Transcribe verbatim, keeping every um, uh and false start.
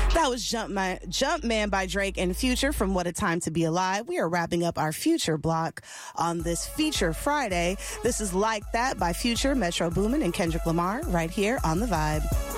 That was Jump Man, Jump Man by Drake and Future from What a Time to Be Alive. We are wrapping up our Future block on this Feature Friday. This is Like That by Future, Metro Boomin, and Kendrick Lamar right here on The Vibe.